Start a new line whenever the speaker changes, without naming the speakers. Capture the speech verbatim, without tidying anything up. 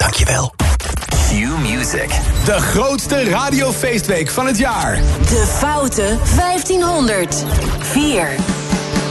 Dankjewel.
Q-Music.
De grootste radiofeestweek van het jaar.
De Foute vijftienhonderd. vier.